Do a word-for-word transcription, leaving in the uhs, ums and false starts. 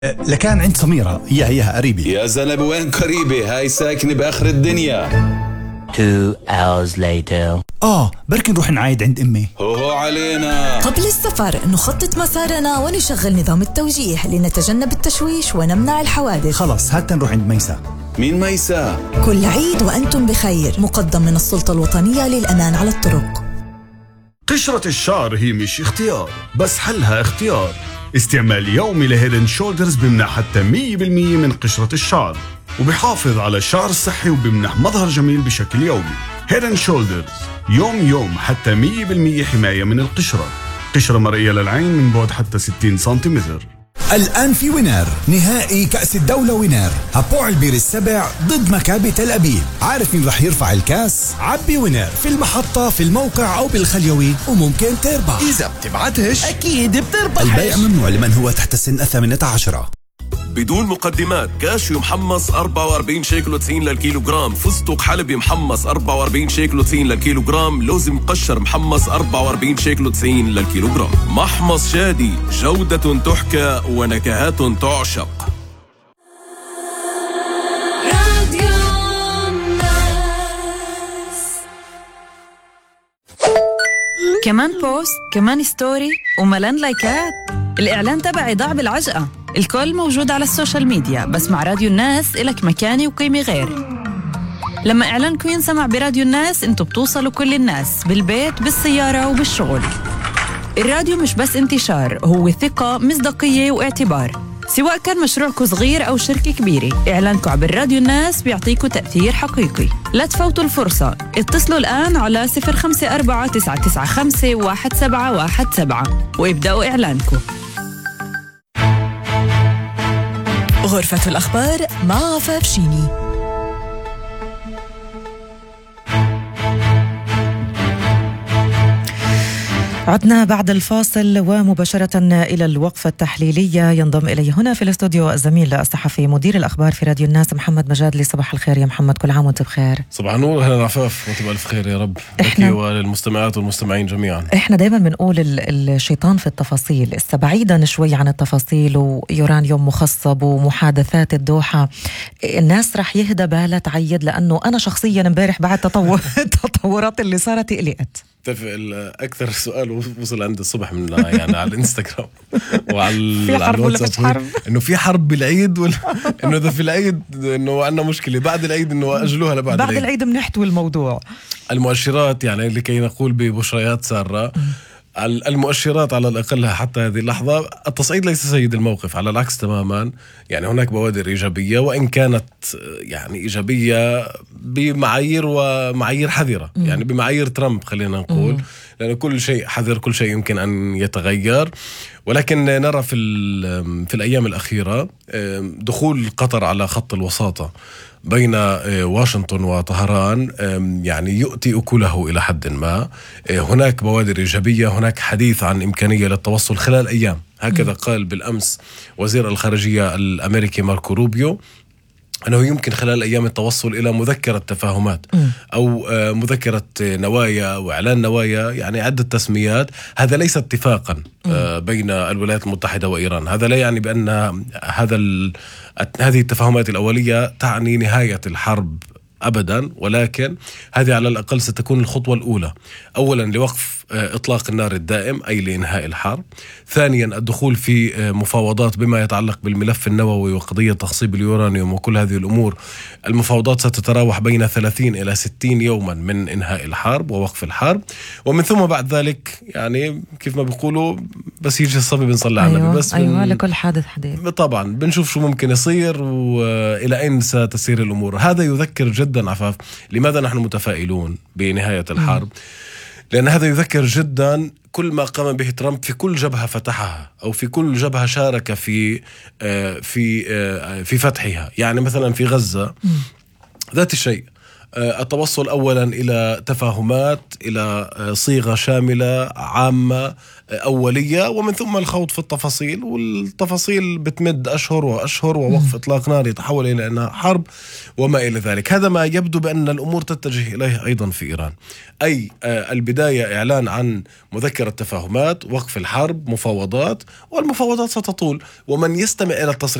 لكان عند سميرة يا هيها قريبي. يا زلمة وين قريبة؟ هاي ساكنة بآخر الدنيا. Two hours later. آه بركي نروح نعايد عند أمي. هو هو علينا. قبل السفر نخطط مسارنا ونشغل نظام التوجيه لنتجنب التشويش ونمنع الحوادث. خلص هات نروح عند ميسا. مين ميسا؟ كل عيد وأنتم بخير، مقدم من السلطة الوطنية للأمان على الطرق. قشرة الشعر هي مش اختيار بس حلها اختيار. استعمال يومي لهيدن شولدرز بمنح حتى مية بالمية من قشرة الشعر وبيحافظ على الشعر الصحي وبمنح مظهر جميل بشكل يومي. هيدن شولدرز يوم يوم حتى مية بالمية حماية من القشرة. قشرة مرئية للعين من بعد حتى ستين سنتيمتر. الآن في وينار نهائي كأس الدولة. وينار هبوع البير السبع ضد مكابي تل أبيب. عارف مين رح يرفع الكاس؟ عبي وينار في المحطة في الموقع أو بالخليوي وممكن تربح. إذا بتبعتش أكيد بتربح. البيع ممنوع لمن هو تحت السن الثامنة عشرة. بدون مقدمات، كاشيو محمص أربعة وأربعين شيكل وتسعين للكيلو جرام، فستق حلبي محمص أربعة وأربعين شيكل وتسعين للكيلو جرام، لوز مقشر محمص أربعة وأربعين شيكل وتسعين للكيلو جرام. محمص شادي، جودة تحكى ونكهات تعشق. كمان بوست، كمان ستوري وملان لايكات. الإعلان تبعي ضاع بالعجقة. الكل موجود على السوشيال ميديا، بس مع راديو الناس إلك مكاني وقيمة غير. لما إعلانكم ينسمع براديو الناس انتوا بتوصلوا كل الناس، بالبيت بالسيارة وبالشغل. الراديو مش بس انتشار، هو ثقة، مصداقية واعتبار. سواء كان مشروعكم صغير أو شركة كبيرة، إعلانكم عبر راديو الناس بيعطيكم تأثير حقيقي. لا تفوتوا الفرصة، اتصلوا الآن على صفر خمسة أربعة تسعة تسعة خمسة واحد سبعة واحد سبعة وابدأوا إعلانكم. غرفة الأخبار مع عفاف شيني. عدنا بعد الفاصل ومباشرة إلى الوقفة التحليلية. ينضم إلي هنا في الاستوديو الزميل الصحفي مدير الأخبار في راديو الناس محمد مجادلي. صباح الخير يا محمد، كل عام وانت بخير. صباح النور، أهلا عفاف، وانت بألف خير يا رب لك وللمستمعات والمستمعين جميعا. احنا دايما بنقول الشيطان في التفاصيل، استبعيدا شوي عن التفاصيل ويورانيوم مخصب ومحادثات الدوحة. الناس رح يهدى بالها تعيد، لأنه أنا شخصيا امبارح بعد تطور التطورات اللي صارت قلقت. أكثر سؤال وصل عند الصبح من يعني على الانستغرام وعلى في حرب ولا مش حرب؟ إنه في حرب بالعيد ولا إنه إذا في العيد إنه عندنا مشكلة، بعد العيد إنه أجلوها لبعد بعد العيد. العيد بنحتوي الموضوع. المؤشرات يعني لكي نقول ببشريات سارة، المؤشرات على الأقل حتى هذه اللحظة التصعيد ليس سيد الموقف، على العكس تماما. يعني هناك بوادر إيجابية، وإن كانت يعني إيجابية بمعايير ومعايير حذرة، يعني بمعايير ترامب خلينا نقول، لأن كل شيء حذر، كل شيء يمكن أن يتغير. ولكن نرى في في الأيام الأخيرة دخول قطر على خط الوساطة بين واشنطن وطهران يعني يؤتي أكله إلى حد ما. هناك بوادر إيجابية، هناك حديث عن إمكانية للتوصل خلال أيام، هكذا قال بالأمس وزير الخارجية الأمريكي ماركو روبيو، أنه يمكن خلال أيام التوصل إلى مذكرة تفاهمات أو مذكرة نوايا وإعلان نوايا، يعني عدة تسميات. هذا ليس اتفاقا بين الولايات المتحدة وإيران، هذا لا يعني بأن هذا هذه التفاهمات الأولية تعني نهاية الحرب أبدا، ولكن هذه على الأقل ستكون الخطوة الأولى. أولا لوقف إطلاق النار الدائم أي لإنهاء الحرب. ثانيا الدخول في مفاوضات بما يتعلق بالملف النووي وقضية تخصيب اليورانيوم وكل هذه الأمور. المفاوضات ستتراوح بين ثلاثين إلى ستين يوما من إنهاء الحرب ووقف الحرب، ومن ثم بعد ذلك يعني كيف ما بيقولوا بس يجي الصبي بنصلي على النبي. بس أيوة لكل حادث حديث. طبعا بنشوف شو ممكن يصير وإلى أين ستسير الأمور. هذا يذكر جدا عفاف لماذا نحن متفائلون بنهاية الحرب، لأن هذا يذكر جدا كل ما قام به ترامب في كل جبهة فتحها أو في كل جبهة شارك في في في فتحها. يعني مثلا في غزة ذات الشيء، التوصل أولا إلى تفاهمات، إلى صيغة شاملة عامة أولية، ومن ثم الخوض في التفاصيل، والتفاصيل بتمد أشهر وأشهر، ووقف إطلاق نار يتحول إلى أنها حرب وما إلى ذلك. هذا ما يبدو بأن الأمور تتجه إليه أيضا في إيران. أي البداية إعلان عن مذكرة تفاهمات، وقف الحرب، مفاوضات، والمفاوضات ستطول. ومن يستمع إلى التصريح